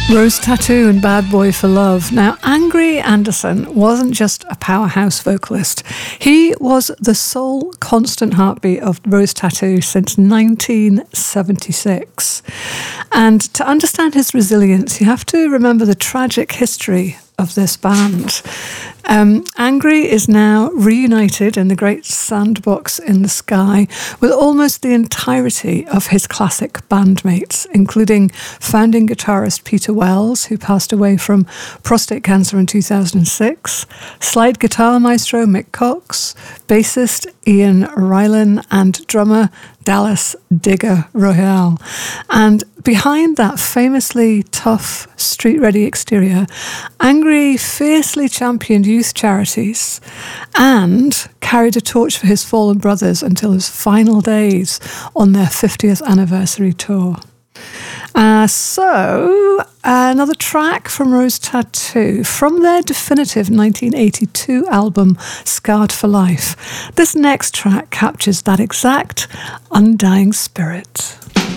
Rose Tattoo and Bad Boy for Love. Now, Angry Anderson wasn't just a powerhouse vocalist. He was the sole constant heartbeat of Rose Tattoo since 1976. And to understand his resilience, you have to remember the tragic history of this band. Angry is now reunited in the great sandbox in the sky with almost the entirety of his classic bandmates, including founding guitarist Peter Wells, who passed away from prostate cancer in 2006, slide guitar maestro Mick Cox, bassist Ian Rylan, and drummer Dallas Digger Royale. And behind that famously tough, street-ready exterior, Angry fiercely championed youth charities and carried a torch for his fallen brothers until his final days on their 50th anniversary tour. So, another track from Rose Tattoo from their definitive 1982 album, Scarred for Life. This next track captures that exact undying spirit.